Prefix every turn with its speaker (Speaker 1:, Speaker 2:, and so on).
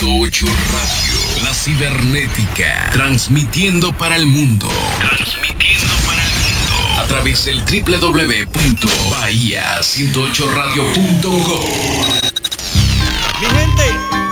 Speaker 1: 108 Radio, la cibernética, transmitiendo para el mundo. A través del www.bahia108radio.com.
Speaker 2: Mi gente,